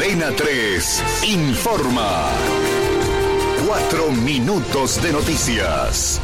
Cadena 3 informa. 4 minutos de noticias.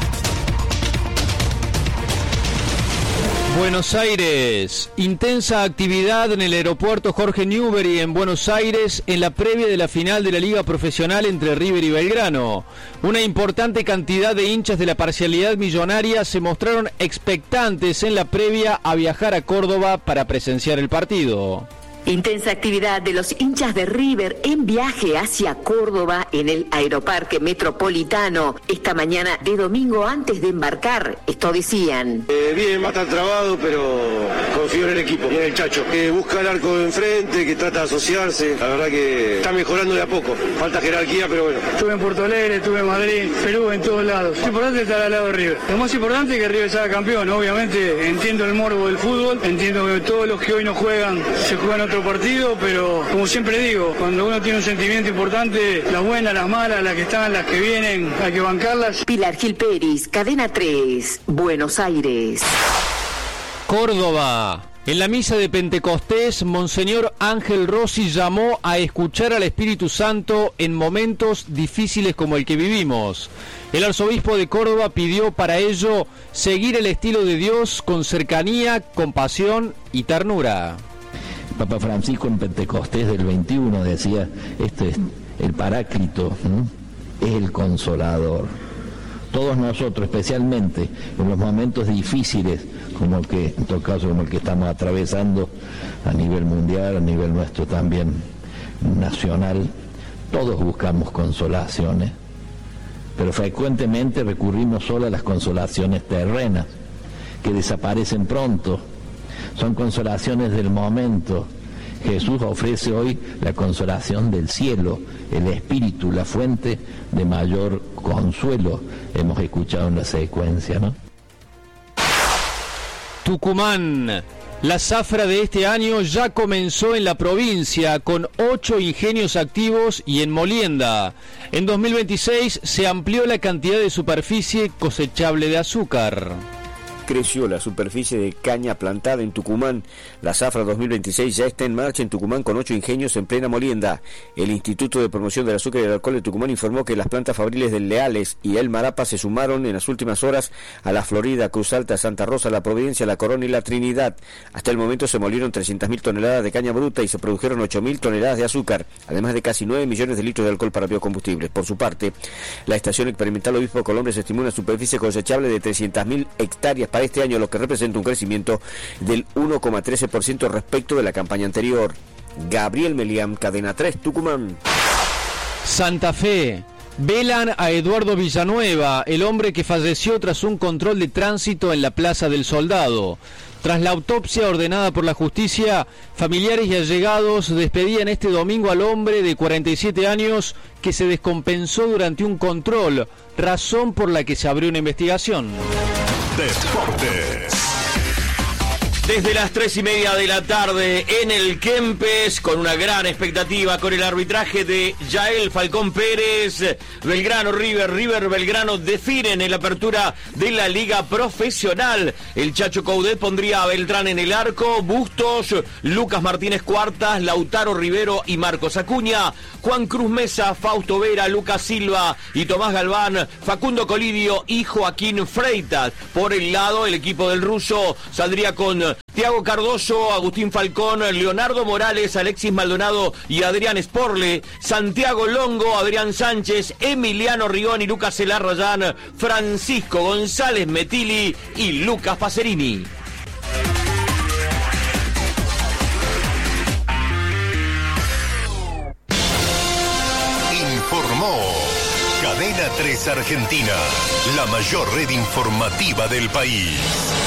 Buenos Aires. Intensa actividad en el aeropuerto Jorge Newbery en Buenos Aires en la previa de la final de la Liga Profesional entre River y Belgrano. Una importante cantidad de hinchas de la parcialidad millonaria se mostraron expectantes en la previa a viajar a Córdoba para presenciar el partido. Intensa actividad de los hinchas de River en viaje hacia Córdoba en el Aeroparque Metropolitano esta mañana de domingo antes de embarcar. Esto decían. Bien, va a estar trabado, pero confío en el equipo, en el Chacho, que busca el arco de enfrente, que trata de asociarse. La verdad que está mejorando de a poco. Falta jerarquía, pero bueno. Estuve en Porto Alegre, estuve en Madrid, Perú, en todos lados. Lo importante es estar al lado de River. Lo más importante es que River sea campeón. Obviamente entiendo el morbo del fútbol, entiendo que todos los que hoy no juegan se juegan otro partido, pero como siempre digo, cuando uno tiene un sentimiento importante, las buenas, las malas, las que están, las que vienen, hay que bancarlas. Pilar Gil Peris, Cadena 3, Buenos Aires. Córdoba. En la misa de Pentecostés, Monseñor Ángel Rossi llamó a escuchar al Espíritu Santo en momentos difíciles como el que vivimos. El arzobispo de Córdoba pidió para ello seguir el estilo de Dios con cercanía, compasión y ternura. Papa Francisco en Pentecostés del 21 decía, este es el Paráclito, es el Consolador. Todos nosotros, especialmente en los momentos difíciles, como el que, en todo caso, como el que estamos atravesando a nivel mundial, a nivel nuestro también nacional, todos buscamos consolaciones, pero frecuentemente recurrimos solo a las consolaciones terrenas, que desaparecen pronto. Son consolaciones del momento. Jesús ofrece hoy la consolación del cielo, el Espíritu, la fuente de mayor consuelo. Hemos escuchado en la secuencia, ¿no? Tucumán. La zafra de este año ya comenzó en la provincia con 8 ingenios activos y en molienda. En 2026 se amplió la cantidad de superficie cosechable de azúcar. Creció la superficie de caña plantada en Tucumán. La zafra 2026 ya está en marcha en Tucumán con 8 ingenios en plena molienda. El Instituto de Promoción del Azúcar y el Alcohol de Tucumán informó que las plantas fabriles del Leales y el Marapa se sumaron en las últimas horas a la Florida, Cruz Alta, Santa Rosa, La Providencia, La Corona y La Trinidad. Hasta el momento se molieron 300.000 toneladas de caña bruta y se produjeron 8.000 toneladas de azúcar, además de casi 9 millones de litros de alcohol para biocombustibles. Por su parte, la Estación Experimental Obispo Colombres estimó una superficie cosechable de 300.000 hectáreas para este año, lo que representa un crecimiento del 1,13% respecto de la campaña anterior. Gabriel Meliam, Cadena 3, Tucumán. Santa Fe. Velan a Eduardo Villanueva, el hombre que falleció tras un control de tránsito en la Plaza del Soldado. Tras la autopsia ordenada por la justicia, familiares y allegados despedían este domingo al hombre de 47 años que se descompensó durante un control, razón por la que se abrió una investigación. Deportes. Desde las 3:30 de la tarde en el Kempes, con una gran expectativa, con el arbitraje de Yael Falcón Pérez, Belgrano River, River Belgrano definen en la apertura de la Liga Profesional. El Chacho Coudet pondría a Beltrán en el arco, Bustos, Lucas Martínez Cuartas, Lautaro Rivero y Marcos Acuña, Juan Cruz Mesa, Fausto Vera, Lucas Silva y Tomás Galván, Facundo Colidio y Joaquín Freitas. Por el lado, el equipo del ruso saldría con Thiago Cardoso, Agustín Falcón, Leonardo Morales, Alexis Maldonado y Adrián Sporle, Santiago Longo, Adrián Sánchez, Emiliano Rigón y Lucas Elarrayán, Francisco González Metili y Lucas Pacerini. Informó Cadena 3 Argentina, la mayor red informativa del país.